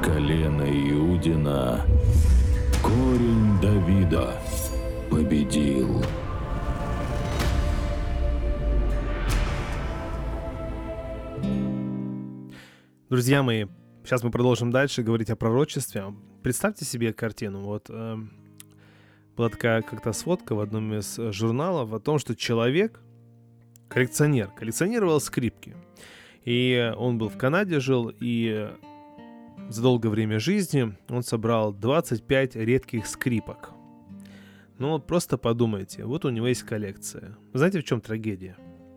колена Иудина, корень Давида, победил. Друзья мои, сейчас мы продолжим дальше говорить о пророчестве. Представьте себе картину. Была такая как-то сводка в одном из журналов о том, что человек, коллекционировал скрипки. И он был в Канаде, жил, и за долгое время жизни он собрал 25 редких скрипок. Ну вот просто подумайте, вот у него есть коллекция. Знаете, в чем трагедия?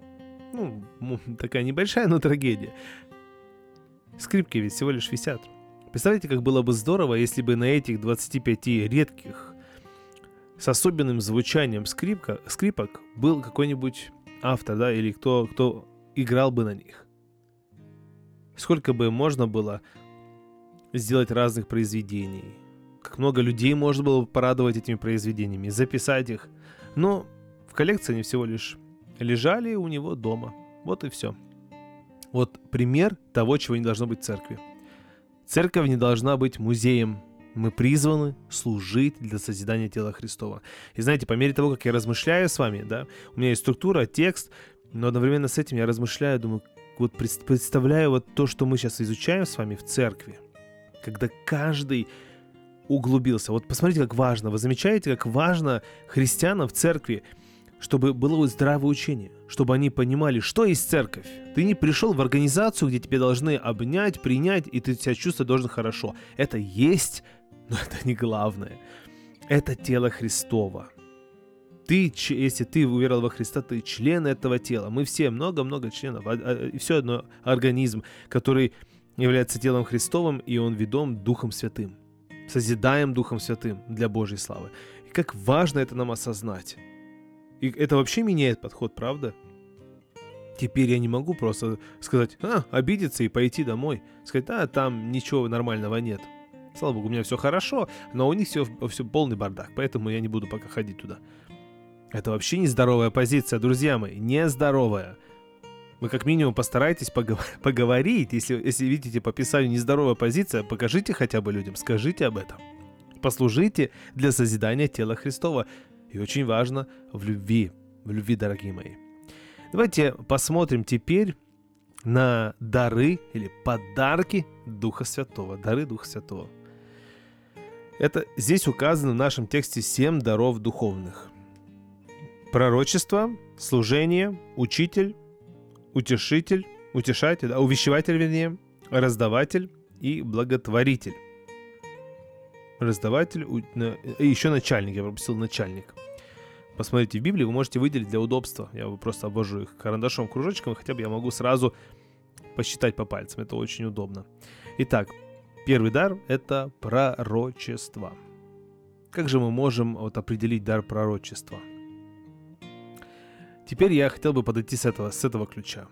Такая небольшая, но трагедия. Скрипки ведь всего лишь висят. Представляете, как было бы здорово, если бы на этих 25 редких с особенным звучанием скрипок был какой-нибудь автор, да, или кто играл бы на них. Сколько бы можно было сделать разных произведений. Как много людей можно было бы порадовать этими произведениями, записать их. Но в коллекции они всего лишь лежали у него дома. Вот и все. Вот пример того, чего не должно быть в церкви. Церковь не должна быть музеем. Мы призваны служить для созидания тела Христова. И знаете, по мере того, как я размышляю с вами, да, у меня есть структура, текст, но одновременно с этим я размышляю, думаю, вот представляю вот то, что мы сейчас изучаем с вами в церкви, когда каждый углубился. Вот посмотрите, как важно. Вы замечаете, как важно христианам в церкви, чтобы было здравое учение, чтобы они понимали, что есть церковь. Ты не пришел в организацию, где тебя должны обнять, принять, и ты себя чувствовать должен хорошо. Это есть, но это не главное. Это тело Христово. Если ты уверовал во Христа, ты член этого тела. Мы все много-много членов. И все одно организм, который является телом Христовым, и он ведом Духом Святым. Созидаем Духом Святым для Божьей славы. И как важно это нам осознать. И это вообще меняет подход, правда? Теперь я не могу просто сказать, обидеться и пойти домой. Сказать, там ничего нормального нет. Слава Богу, у меня все хорошо, но у них все полный бардак, поэтому я не буду пока ходить туда. Это вообще нездоровая позиция, друзья мои, нездоровая. Вы как минимум постарайтесь поговорить, если видите по Писанию нездоровая позиция, покажите хотя бы людям, скажите об этом. Послужите для созидания тела Христова. И очень важно в любви, дорогие мои. Давайте посмотрим теперь на дары или подарки Духа Святого. Дары Духа Святого. Это здесь указано в нашем тексте 7 даров духовных. Пророчество, служение, учитель, утешитель, увещеватель, раздаватель и благотворитель. Раздаватель, и еще начальник, я пропустил начальник. Посмотрите, в Библии вы можете выделить для удобства. Я просто обвожу их карандашом, кружочком, хотя бы я могу сразу посчитать по пальцам. Это очень удобно. Итак, первый дар – это пророчество. Как же мы можем определить дар пророчества? Теперь я хотел бы подойти с этого ключа.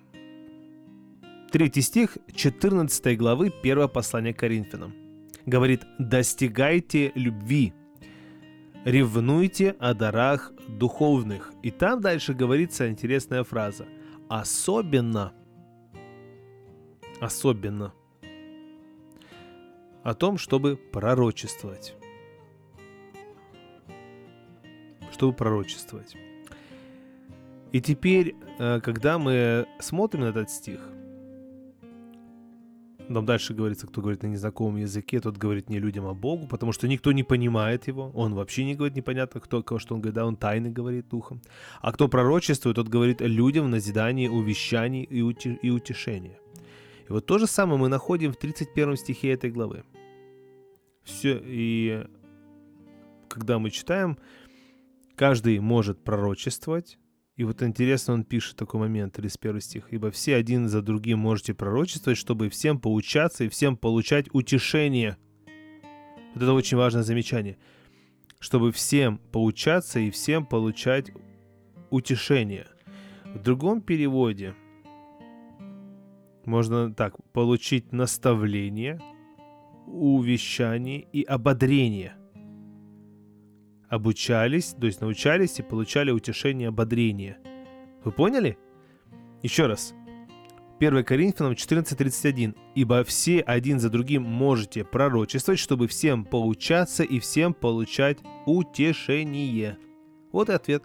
3 стих 14 главы 1 послания к Коринфянам. Говорит: достигайте любви, ревнуйте о дарах духовных. И там дальше говорится интересная фраза. Особенно о том, чтобы пророчествовать. И теперь, когда мы смотрим на этот стих, там дальше говорится, кто говорит на незнакомом языке, тот говорит не людям, а Богу, потому что никто не понимает его, он вообще не говорит непонятно, что он говорит, да, он тайны говорит духом. А кто пророчествует, тот говорит людям в назидании, увещании и утешении. И вот то же самое мы находим в 31 стихе этой главы. Все, и когда мы читаем, каждый может пророчествовать. И вот интересно, он пишет такой момент, 31 стих. «Ибо все один за другим можете пророчествовать, чтобы всем поучаться и всем получать утешение». Вот это очень важное замечание. Чтобы всем поучаться и всем получать утешение. В другом переводе можно так: получить наставление, увещание и ободрение. Обучались, то есть научались и получали утешение, ободрение. Вы поняли? Еще раз. 1 Коринфянам 14:31. «Ибо все один за другим можете пророчествовать, чтобы всем поучаться и всем получать утешение». Вот и ответ.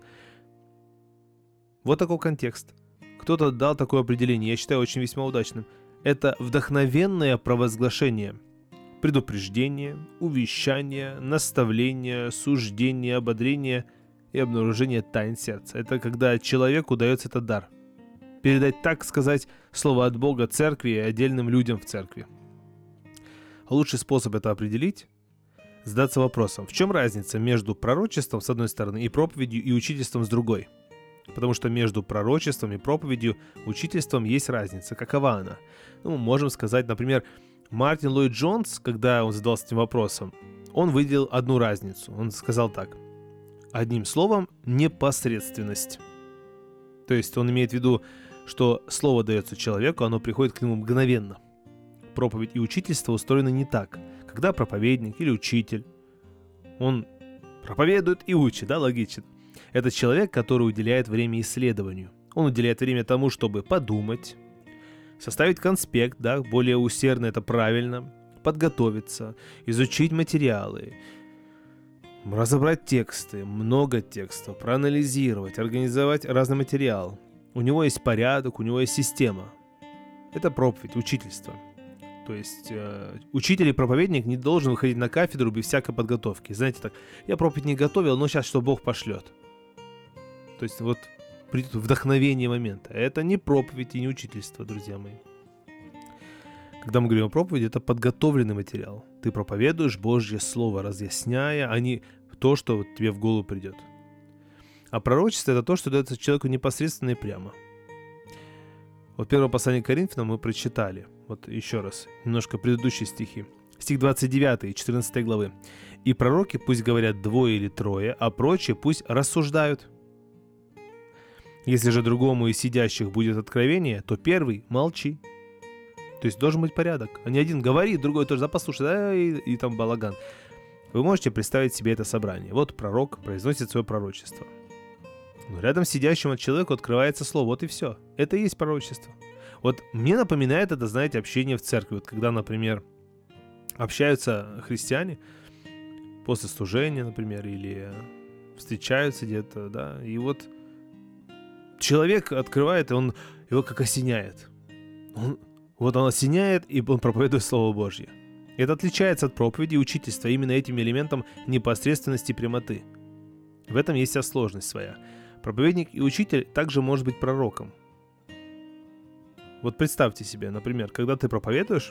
Вот такой контекст. Кто-то дал такое определение, я считаю очень весьма удачным. Это вдохновенное провозглашение, предупреждение, увещание, наставление, суждение, ободрение и обнаружение тайн сердца. Это когда человеку дается этот дар. Передать, так сказать, слово от Бога церкви и отдельным людям в церкви. Лучший способ это определить – задаться вопросом, в чем разница между пророчеством с одной стороны и проповедью и учительством с другой. Потому что между пророчеством и проповедью, учительством есть разница. Какова она? Можем сказать, например, Мартин Ллойд Джонс, когда он задался этим вопросом, он выделил одну разницу. Он сказал так. Одним словом, непосредственность. То есть он имеет в виду, что слово дается человеку, оно приходит к нему мгновенно. Проповедь и учительство устроены не так. Когда проповедник или учитель, он проповедует и учит, да, логично. Это человек, который уделяет время исследованию. Он уделяет время тому, чтобы подумать, составить конспект, да, более усердно это правильно, подготовиться, изучить материалы, разобрать тексты, много текстов, проанализировать, организовать разный материал. У него есть порядок, у него есть система. Это проповедь, учительство. То есть учитель и проповедник не должен выходить на кафедру без всякой подготовки. Знаете так, я проповедь не готовил, но сейчас что Бог пошлет. То есть вот придет вдохновение момента. Это не проповедь и не учительство, друзья мои. Когда мы говорим о проповеди, это подготовленный материал. Ты проповедуешь Божье Слово, разъясняя, а не то, что вот тебе в голову придет. А пророчество – это то, что дается человеку непосредственно и прямо. Вот первое послание к Коринфянам мы прочитали. Вот еще раз, немножко предыдущие стихи. Стих 29 14 главы. «И пророки пусть говорят 2 или 3, а прочие пусть рассуждают. Если же другому из сидящих будет откровение, то первый молчи». То есть должен быть порядок. А не один говорит, другой тоже, да послушай, да, и там балаган. Вы можете представить себе это собрание. Вот пророк произносит свое пророчество. Но рядом с сидящим человеку открывается слово, вот и все. Это и есть пророчество. Вот мне напоминает это, знаете, общение в церкви. Вот когда, например, общаются христиане после служения, например, или встречаются где-то, да, и вот человек открывает, и он его как осеняет. Он осеняет, и он проповедует Слово Божье. Это отличается от проповеди и учительства именно этим элементом непосредственности и прямоты. В этом есть вся сложность своя. Проповедник и учитель также может быть пророком. Вот представьте себе, например, когда ты проповедуешь,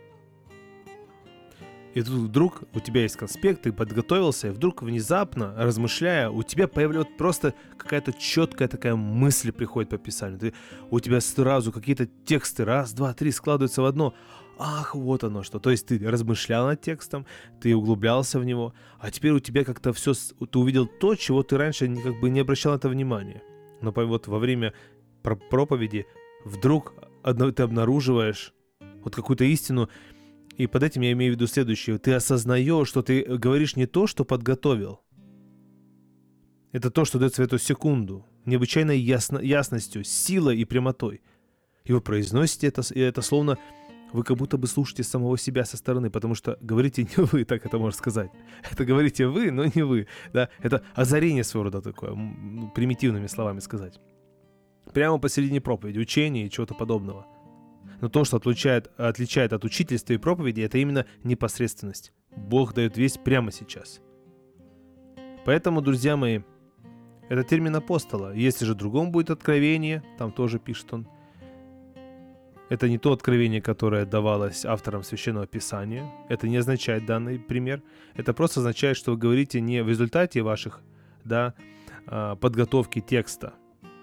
и тут вдруг у тебя есть конспект, ты подготовился, и вдруг внезапно, размышляя, у тебя появляется просто какая-то четкая такая мысль приходит по Писанию. У тебя сразу какие-то тексты, 1, 2, 3 складываются в одно. Ах, вот оно что. То есть ты размышлял над текстом, ты углублялся в него, а теперь у тебя как-то все, ты увидел то, чего ты раньше не обращал на это внимания. Но вот во время проповеди вдруг ты обнаруживаешь вот какую-то истину. И под этим я имею в виду следующее. Ты осознаешь, что ты говоришь не то, что подготовил. Это то, что дается в эту секунду. Необычайной ясностью, силой и прямотой. И вы произносите это, и это словно вы как будто бы слушаете самого себя со стороны, потому что говорите не вы, так это можно сказать. Это говорите вы, но не вы. Да? Это озарение своего рода такое, примитивными словами сказать. Прямо посередине проповеди, учения и чего-то подобного. Но то, что отличает от учительства и проповеди, это именно непосредственность. Бог дает весть прямо сейчас. Поэтому, друзья мои, это термин апостола. Если же другому будет откровение, там тоже пишет он, это не то откровение, которое давалось авторам Священного Писания. Это не означает данный пример. Это просто означает, что вы говорите не в результате ваших подготовки текста,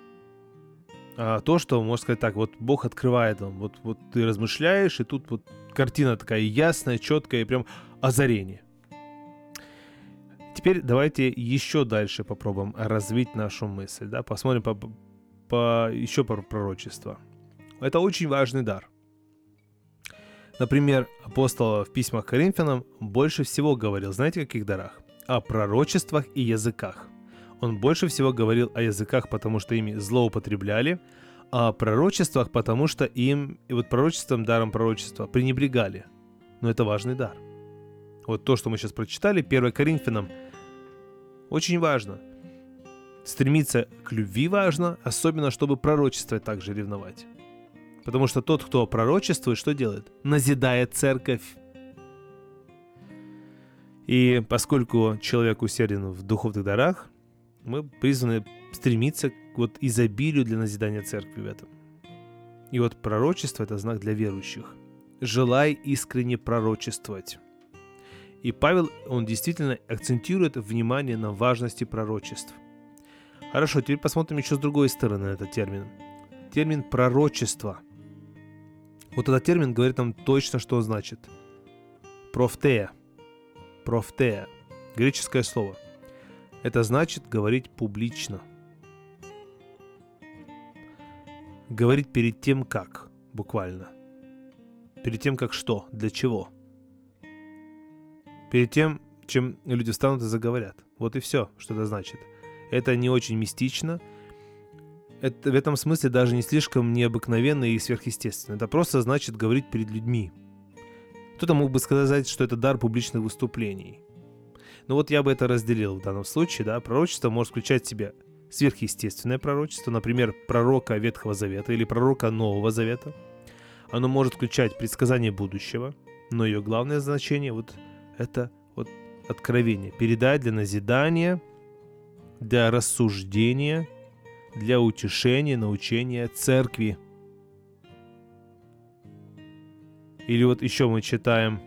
а то, что, можно сказать так, вот Бог открывает вам, вот ты размышляешь, и тут вот картина такая ясная, четкая, и прям озарение. Теперь давайте еще дальше попробуем развить нашу мысль, да, посмотрим еще про пророчество. Это очень важный дар. Например, апостол в письмах к Коринфянам больше всего говорил, знаете, о каких дарах? О пророчествах и языках. Он больше всего говорил о языках, потому что ими злоупотребляли, о пророчествах, потому что им, и вот пророчеством, даром пророчества пренебрегали. Но это важный дар. Вот то, что мы сейчас прочитали, 1 Коринфянам, очень важно. Стремиться к любви важно, особенно чтобы пророчествовать также ревновать. Потому что тот, кто пророчествует, что делает? Назидает церковь. И поскольку человек усерден в духовных дарах, мы призваны стремиться к вот изобилию для назидания церкви в этом. И вот пророчество – это знак для верующих. Желай искренне пророчествовать. И Павел, он действительно акцентирует внимание на важности пророчеств. Хорошо, теперь посмотрим еще с другой стороны на этот термин. Термин «пророчество». Вот этот термин говорит нам точно, что он значит. Профтея. Профтея. Греческое слово. Это значит говорить публично. Говорить перед тем, как, буквально. Перед тем, как что, для чего. Перед тем, чем люди встанут и заговорят. Вот и все, что это значит. Это не очень мистично. Это в этом смысле даже не слишком необыкновенно и сверхъестественно. Это просто значит говорить перед людьми. Кто-то мог бы сказать, что это дар публичных выступлений. Но вот я бы это разделил в данном случае. Да? Пророчество может включать в себя сверхъестественное пророчество, например, пророка Ветхого Завета или пророка Нового Завета. Оно может включать предсказание будущего, но ее главное значение вот это вот откровение. Передать для назидания, для рассуждения, для утешения, научения церкви. Или вот еще мы читаем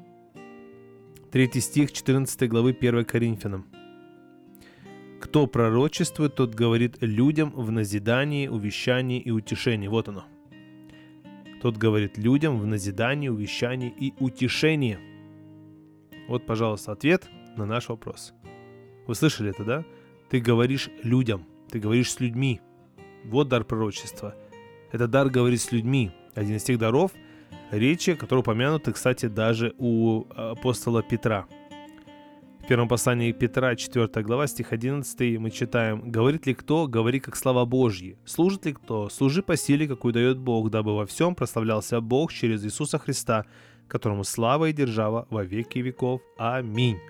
3 стих 14 главы 1 Коринфянам. «Кто пророчествует, тот говорит людям в назидании, увещании и утешении». Вот оно. Тот говорит людям в назидании, увещании и утешении. Вот, пожалуйста, ответ на наш вопрос. Вы слышали это, да? Ты говоришь людям, ты говоришь с людьми. Вот дар пророчества. Это дар говорить с людьми. Один из тех даров речи, которые упомянуты, кстати, даже у апостола Петра. В первом послании Петра, 4 глава, стих 11, мы читаем: «Говорит ли кто, говори как слова Божьи. Служит ли кто, служи по силе, какую дает Бог, дабы во всем прославлялся Бог через Иисуса Христа, которому слава и держава во веки веков. Аминь».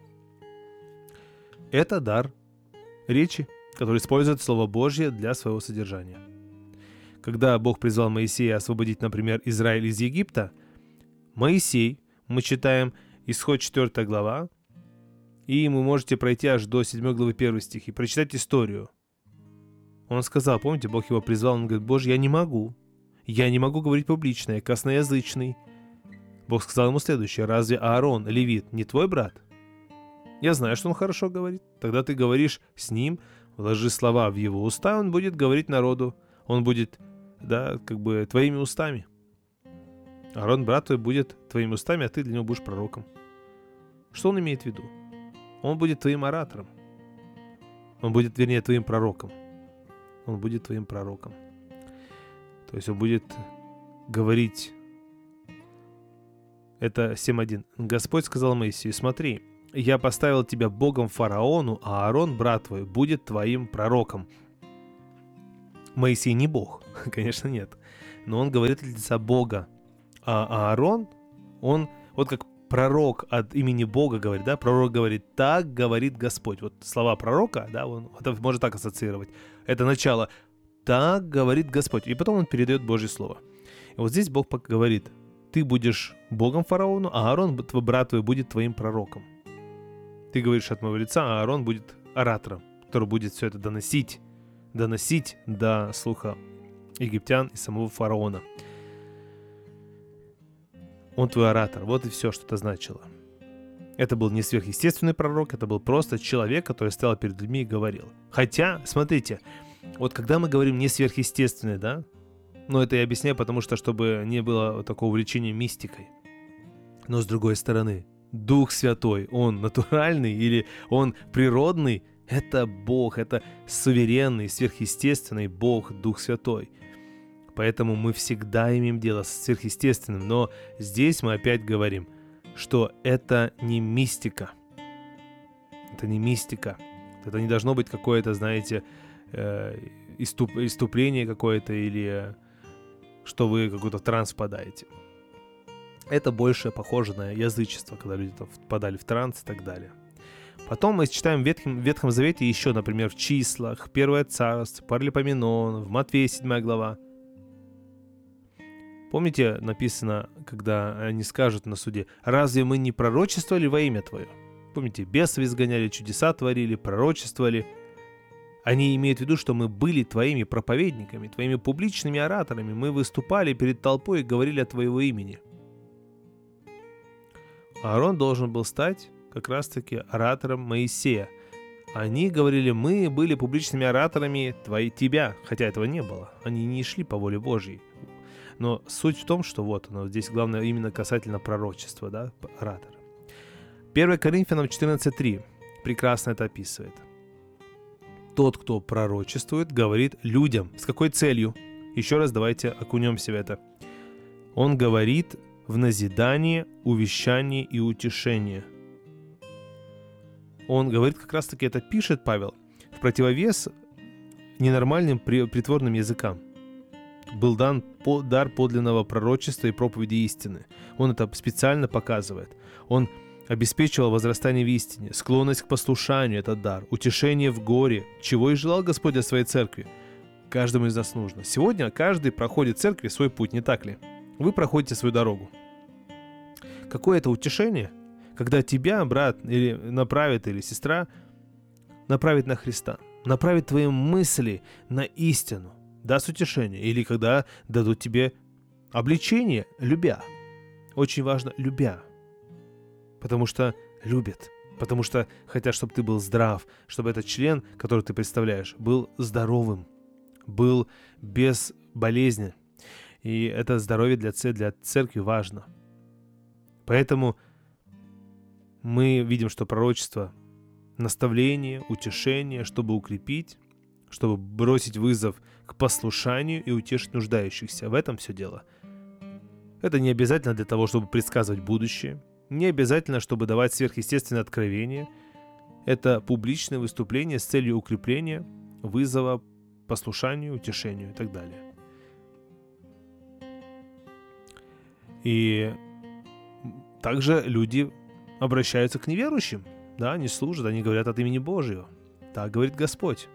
Это дар речи, который использует Слово Божье для своего содержания. Когда Бог призвал Моисея освободить, например, Израиль из Египта, Моисей, мы читаем Исход 4 глава, и вы можете пройти аж до 7 главы 1 стих и прочитать историю. Он сказал, помните, Бог его призвал, он говорит: «Боже, я не могу говорить публично, я косноязычный». Бог сказал ему следующее: «Разве Аарон, левит, не твой брат? Я знаю, что он хорошо говорит. Тогда ты говоришь с ним, вложи слова в его уста, он будет говорить народу. Он будет, да, как бы твоими устами. Аарон, брат твой, будет твоими устами, а ты для него будешь пророком». Что он имеет в виду? Он будет твоим оратором. Он будет, вернее, твоим пророком. Он будет твоим пророком. То есть он будет говорить. Это 7.1. «Господь сказал Моисею: смотри, я поставил тебя Богом фараону, а Аарон, брат твой, будет твоим пророком». Моисей не Бог, конечно, нет. Но он говорит от лица Бога. А Аарон, он вот как пророк от имени Бога говорит, да, пророк говорит: «Так говорит Господь». Вот слова пророка, да, он это может так ассоциировать. Это начало: «Так говорит Господь». И потом он передает Божье Слово. И вот здесь Бог говорит: ты будешь Богом фараону, а Аарон, твой брат твой, будет твоим пророком. Ты говоришь от моего лица, а Аарон будет оратором, который будет все это доносить до слуха египтян и самого фараона. Он твой оратор. Вот и все, что это значило. Это был не сверхъестественный пророк, это был просто человек, который стоял перед людьми и говорил. Хотя, смотрите, вот когда мы говорим не сверхъестественный, да, но это я объясняю, потому что, чтобы не было такого увлечения мистикой. Но с другой стороны, Дух Святой, Он натуральный или Он природный, это Бог, это суверенный, сверхъестественный Бог, Дух Святой. Поэтому мы всегда имеем дело с сверхъестественным, но здесь мы опять говорим, что это не мистика. Это не мистика. Это не должно быть какое-то, знаете, иступление какое-то или что вы какой-то транс впадаете. Это больше похоже на язычество, когда люди там впадали в транс и так далее. Потом мы читаем в Ветхом Завете еще, например, в Числах, 1 Царств, Паралипоменон, в Матфея 7 глава. Помните, написано, когда они скажут на суде: «Разве мы не пророчествовали во имя Твое?» Помните, бесов изгоняли, чудеса творили, пророчествовали. Они имеют в виду, что мы были Твоими проповедниками, Твоими публичными ораторами. Мы выступали перед толпой и говорили от Твоего имени. Аарон должен был стать как раз-таки оратором Моисея. Они говорили: мы были публичными ораторами Тебя, хотя этого не было. Они не шли по воле Божьей. Но суть в том, что вот оно, здесь главное именно касательно пророчества, да, оратора. 1 Коринфянам 14:3 прекрасно это описывает. Тот, кто пророчествует, говорит людям. С какой целью? Еще раз давайте окунемся в это. Он говорит в назидание, увещание и утешение. Он говорит, как раз-таки это пишет Павел, в противовес ненормальным притворным языкам. Был дан дар подлинного пророчества и проповеди истины. Он это специально показывает. Он обеспечивал возрастание в истине, склонность к послушанию, этот дар, утешение в горе, чего и желал Господь от своей церкви. Каждому из нас нужно. Сегодня каждый проходит в церкви свой путь, не так ли? Вы проходите свою дорогу. Какое это утешение, когда тебя брат или направит, или сестра направит на Христа, направит твои мысли на истину, даст утешение, или когда дадут тебе обличение, любя. Очень важно, любя. Потому что любят. Потому что хотят, чтобы ты был здрав, чтобы этот член, который ты представляешь, был здоровым, был без болезни. И это здоровье для церкви важно. Поэтому мы видим, что пророчество — наставление, утешение, чтобы укрепить, чтобы бросить вызов к послушанию и утешить нуждающихся. В этом все дело. Это не обязательно для того, чтобы предсказывать будущее, не обязательно, чтобы давать сверхъестественное откровение. Это публичное выступление с целью укрепления, вызова, послушанию, утешению и так далее. И также люди обращаются к неверующим. Да, они служат, они говорят от имени Божьего. Так говорит Господь.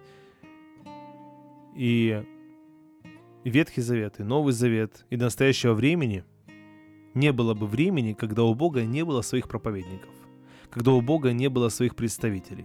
И Ветхий Завет, и Новый Завет, и до настоящего времени не было бы времени, когда у Бога не было своих проповедников, когда у Бога не было своих представителей.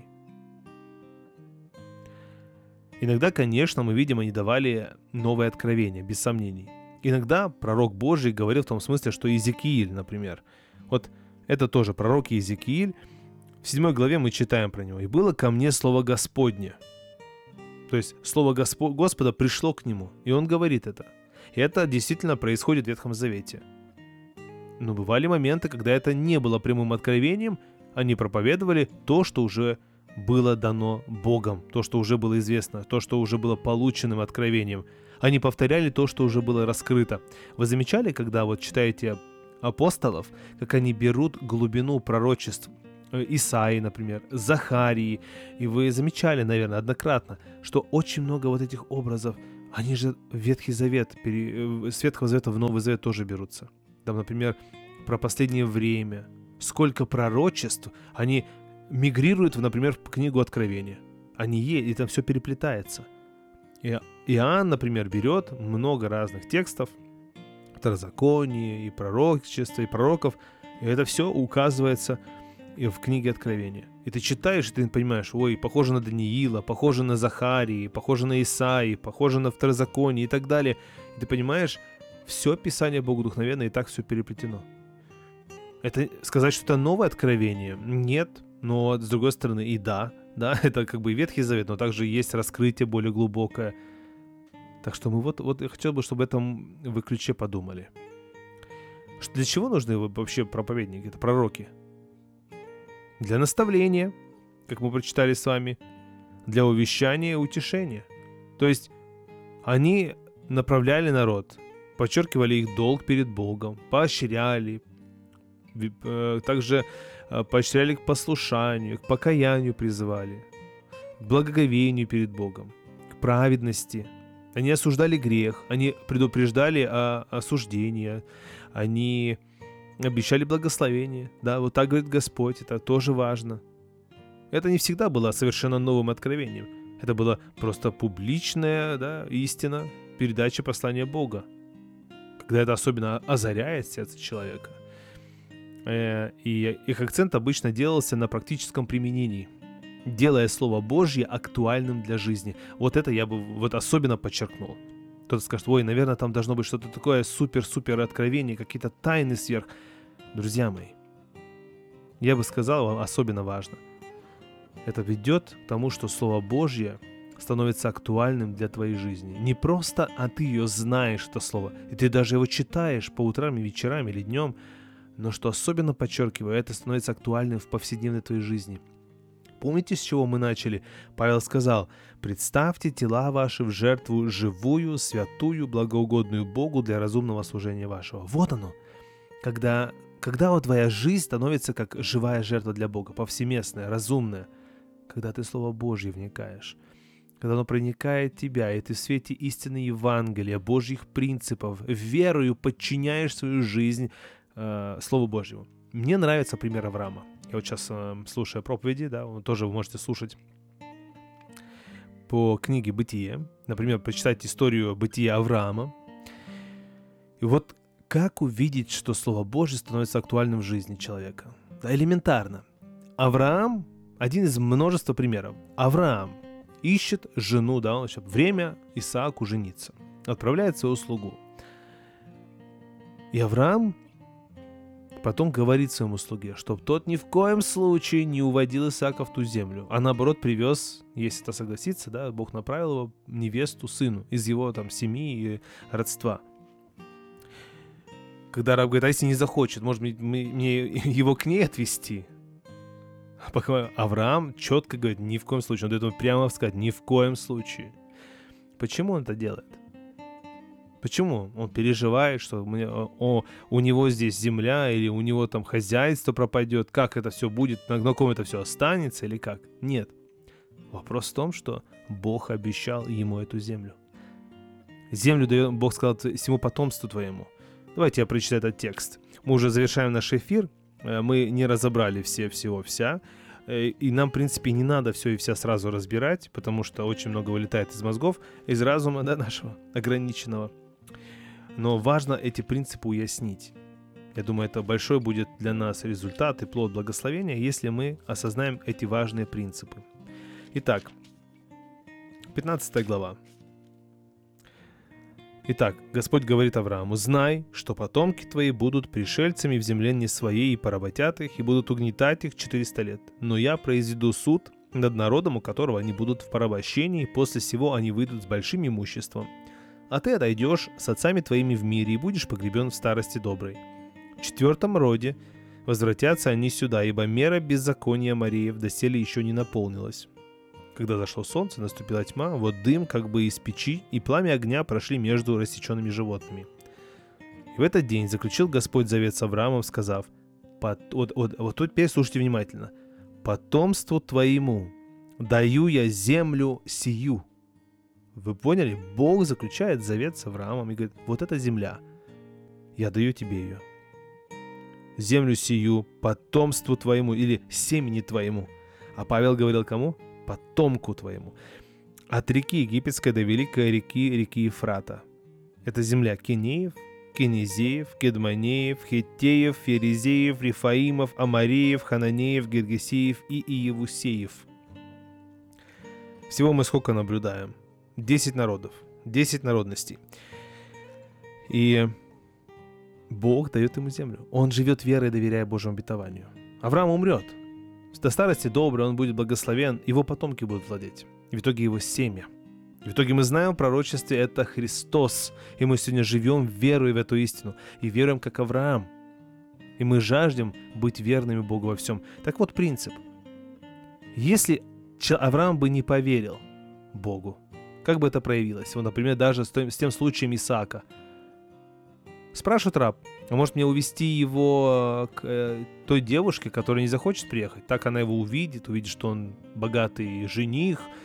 Иногда, конечно, мы видим, они давали новые откровения, без сомнений. Иногда пророк Божий говорил в том смысле, что Иезекииль, например, вот это тоже пророк Иезекииль, в 7 главе мы читаем про него. «И было ко мне слово Господне». То есть слово Господа пришло к нему, и он говорит это. И это действительно происходит в Ветхом Завете. Но бывали моменты, когда это не было прямым откровением, они проповедовали то, что уже было дано Богом, то, что уже было известно, то, что уже было полученным откровением. Они повторяли то, что уже было раскрыто. Вы замечали, когда вот читаете апостолов, как они берут глубину пророчеств Исаии, например, Захарии, и вы замечали, наверное, однократно, что очень много вот этих образов, они же в Ветхий Завет, с Ветхого Завета в Новый Завет тоже берутся. Там, например, про последнее время, сколько пророчеств, они мигрируют, например, в книгу Откровения. И там все переплетается. И Иоанн, например, берет много разных текстов, Второзаконие, и пророчества, и пророков, и это все указывается и в книге Откровения. И ты читаешь, и ты понимаешь, ой, похоже на Даниила, похоже на Захарии, похоже на Исаии, похоже на Второзаконие и так далее. И ты понимаешь, все Писание богодухновенно, и так все переплетено. Это сказать, что это новое откровение? Нет, но с другой стороны и да, это как бы и Ветхий Завет, но также есть раскрытие более глубокое. Так что мы вот я хотел бы, чтобы об этом вы ключе подумали. Для чего нужны вообще проповедники, это пророки? Для наставления, как мы прочитали с вами, для увещания и утешения. То есть они направляли народ, подчеркивали их долг перед Богом, поощряли, также поощряли к послушанию, к покаянию призывали, к благоговению перед Богом, к праведности, они осуждали грех, они предупреждали о осуждении, они обещали благословение. Да, вот так говорит Господь, это тоже важно. Это не всегда было совершенно новым откровением. Это была просто публичная, да, истина, передача послания Бога. Когда это особенно озаряет сердце человека. И их акцент обычно делался на практическом применении, делая Слово Божье актуальным для жизни. Вот это я бы вот особенно подчеркнул. Кто-то скажет: ой, наверное, там должно быть что-то такое супер-супер откровение, какие-то тайны сверх. Друзья мои, я бы сказал вам, особенно важно. Это ведет к тому, что Слово Божье становится актуальным для твоей жизни. Не просто, а ты ее знаешь, это Слово, и ты даже его читаешь по утрам и вечерам или днем, но что особенно подчеркиваю, это становится актуальным в повседневной твоей жизни. Помните, с чего мы начали? Павел сказал: «Представьте тела ваши в жертву живую, святую, благоугодную Богу для разумного служения вашего». Вот оно. Когда вот твоя жизнь становится как живая жертва для Бога, повсеместная, разумная, когда ты в Слово Божье вникаешь, когда оно проникает в тебя, и ты в свете истины Евангелия, Божьих принципов, верою подчиняешь свою жизнь Слову Божьему. Мне нравится пример Авраама. Я вот сейчас слушаю проповеди, да, тоже вы можете слушать по книге «Бытие». Например, прочитать историю бытия Авраама. И вот как увидеть, что Слово Божье становится актуальным в жизни человека? Да, элементарно. Авраам – один из множества примеров. Авраам ищет жену, да, он ищет время Исааку жениться. Отправляет своего слугу. И Авраам потом говорит своему слуге, чтобы тот ни в коем случае не уводил Исаака в ту землю, а наоборот привез, если это согласится, да, Бог направил его, невесту сыну из его там семьи и родства. Когда раб говорит: а если не захочет, может мне его к ней отвезти? Пока Авраам четко говорит: ни в коем случае. Он дает ему прямо сказать: ни в коем случае. Почему он это делает? Почему? Он переживает, что у него здесь земля, или у него там хозяйство пропадет, как это все будет, на ком это все останется, или как? Нет. Вопрос в том, что Бог обещал ему эту землю. Землю дает, Бог сказал, всему потомству твоему. Давайте я прочитаю этот текст. Мы уже завершаем наш эфир, мы не разобрали вся, и нам, в принципе, не надо все и вся сразу разбирать, потому что очень много вылетает из мозгов, из разума, да, нашего ограниченного. Но важно эти принципы уяснить. Я думаю, это большой будет для нас результат и плод благословения, если мы осознаем эти важные принципы. Итак, 15 глава. Итак, Господь говорит Аврааму: «Знай, что потомки твои будут пришельцами в земле не своей и поработят их, и будут угнетать их 400 лет. Но я произведу суд над народом, у которого они будут в порабощении, и после сего они выйдут с большим имуществом. А ты отойдешь с отцами твоими в мире и будешь погребен в старости доброй. В 4-м роде возвратятся они сюда, ибо мера беззакония Мареев доселе еще не наполнилась. Когда зашло солнце, наступила тьма, вот дым как бы из печи и пламя огня прошли между рассеченными животными. И в этот день заключил Господь завет с Авраамом, сказав: вот тут теперь слушайте внимательно. Потомству твоему даю я землю сию». Вы поняли? Бог заключает завет с Авраамом и говорит: вот эта земля, я даю тебе ее. Землю сию потомству твоему или семени твоему. А Павел говорил кому? Потомку твоему. От реки Египетской до великой реки Ефрата. Это земля Кинеев, Кинезеев, Кедманеев, Хеттеев, Ферезеев, Рифаимов, Амареев, Хананеев, Гергесеев и Иевусеев. Всего мы сколько наблюдаем? 10 народов, 10 народностей. И Бог дает ему землю. Он живет верой, доверяя Божьему обетованию. Авраам умрет. До старости добрый, он будет благословен, его потомки будут владеть. И в итоге его семя. И в итоге мы знаем в пророчестве, это Христос. И мы сегодня живем верой в эту истину. И веруем, как Авраам. И мы жаждем быть верными Богу во всем. Так вот принцип. Если Авраам бы не поверил Богу, как бы это проявилось? Вот, например, даже с тем случаем Исаака. Спрашивает раб: а может мне увезти его к той девушке, которая не захочет приехать? Так она его увидит, что он богатый жених,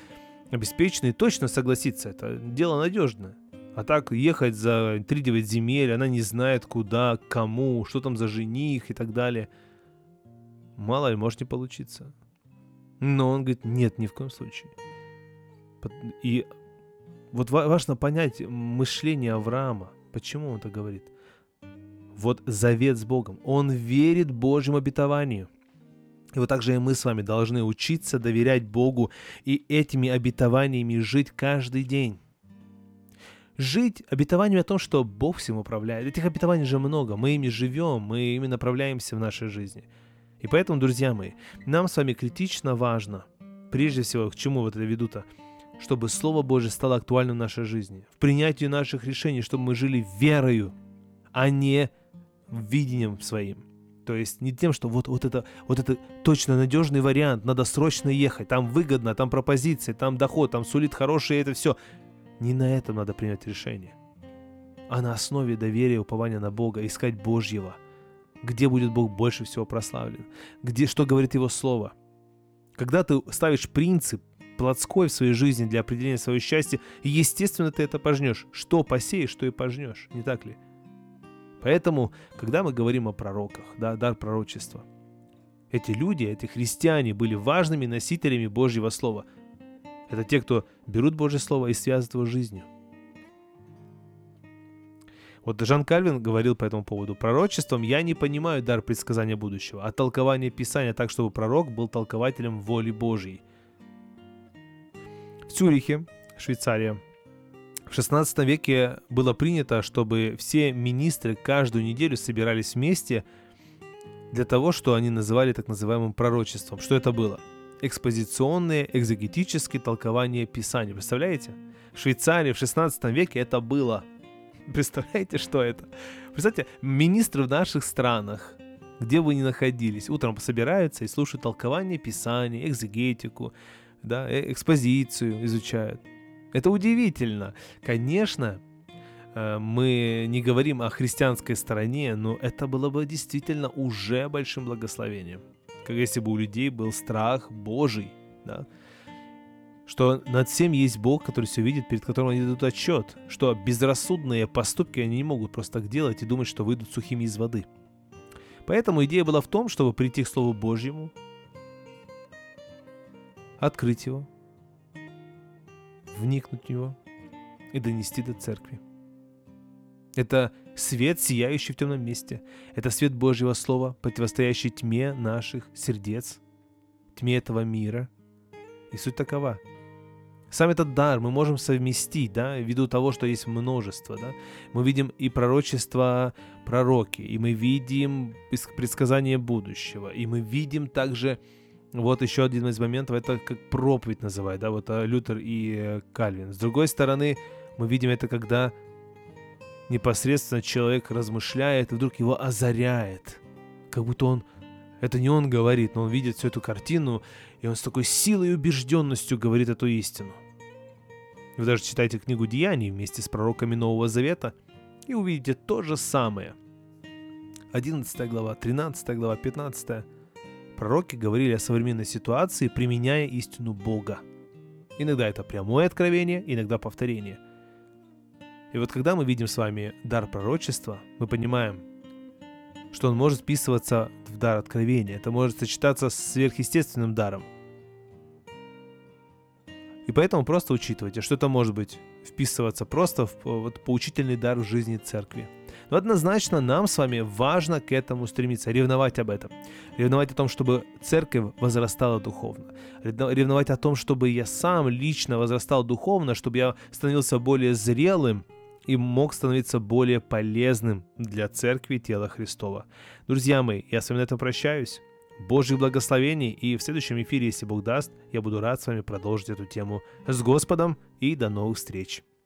обеспеченный, точно согласится. Это дело надежное. А так ехать за 3-9 земель, она не знает куда, кому, что там за жених и так далее. Мало ли, может не получиться. Но он говорит, нет, ни в коем случае. И вот важно понять мышление Авраама. Почему он так говорит? Вот завет с Богом. Он верит Божьему обетованию. И вот так же и мы с вами должны учиться доверять Богу и этими обетованиями жить каждый день. Жить обетованиями о том, что Бог всем управляет. Этих обетований же много. Мы ими живем, мы ими направляемся в нашей жизни. И поэтому, друзья мои, нам с вами критично важно, прежде всего, к чему вот это веду-то, чтобы Слово Божие стало актуальным в нашей жизни, в принятии наших решений, чтобы мы жили верою, а не видением своим. То есть не тем, что вот это точно надежный вариант, надо срочно ехать, там выгодно, там пропозиции, там доход, там сулит хорошее, это все. Не на этом надо принять решение, а на основе доверия и упования на Бога, искать Божьего, где будет Бог больше всего прославлен, что говорит Его Слово. Когда ты ставишь принцип плотской в своей жизни для определения своего счастья, естественно, ты это пожнешь. Что посеешь, что и пожнешь, не так ли? Поэтому, когда мы говорим о пророках, дар пророчества, эти люди, эти христиане были важными носителями Божьего Слова. Это те, кто берут Божье Слово и связывают его с жизнью. Вот Жан Кальвин говорил по этому поводу. Пророчеством я не понимаю дар предсказания будущего, а толкование Писания так, чтобы пророк был толкователем воли Божьей. В Цюрихе, Швейцария, в 16 веке было принято, чтобы все министры каждую неделю собирались вместе для того, что они называли так называемым пророчеством. Что это было? Экспозиционные, экзегетические толкования Писания. Представляете? В Швейцарии в 16 веке это было. Представляете, что это? Представьте, министры в наших странах, где бы ни находились, утром собираются и слушают толкование Писания, экзегетику, экспозицию изучают. Это удивительно. Конечно, мы не говорим о христианской стороне, но это было бы действительно уже большим благословением. Как если бы у людей был страх Божий, да? Что над всем есть Бог, который все видит, перед которым они дадут отчет, что безрассудные поступки они не могут просто так делать и думать, что выйдут сухими из воды. Поэтому идея была в том, чтобы прийти к Слову Божьему, открыть его, вникнуть в него и донести до церкви. Это свет, сияющий в темном месте. Это свет Божьего Слова, противостоящий тьме наших сердец, тьме этого мира. И суть такова. Сам этот дар мы можем совместить, ввиду того, что есть множество. Мы видим и пророчество пророки, и мы видим предсказание будущего, и мы видим также, вот еще один из моментов, это как проповедь называют, Лютер и Кальвин. С другой стороны, мы видим это, когда непосредственно человек размышляет, и вдруг его озаряет, как будто это не он говорит, но он видит всю эту картину, и он с такой силой и убежденностью говорит эту истину. Вы даже читайте книгу Деяний вместе с пророками Нового Завета и увидите то же самое. 11 глава, 13 глава, 15. Пророки говорили о современной ситуации, применяя истину Бога. Иногда это прямое откровение, иногда повторение. И вот когда мы видим с вами дар пророчества, мы понимаем, что он может вписываться в дар откровения. Это может сочетаться с сверхъестественным даром. И поэтому просто учитывайте, что это может быть вписываться просто в поучительный дар в жизни церкви. Но однозначно нам с вами важно к этому стремиться, ревновать об этом. Ревновать о том, чтобы церковь возрастала духовно. Ревновать о том, чтобы я сам лично возрастал духовно, чтобы я становился более зрелым и мог становиться более полезным для церкви тела Христова. Друзья мои, я с вами на этом прощаюсь. Божьих благословений, и в следующем эфире, если Бог даст, я буду рад с вами продолжить эту тему с Господом, и до новых встреч.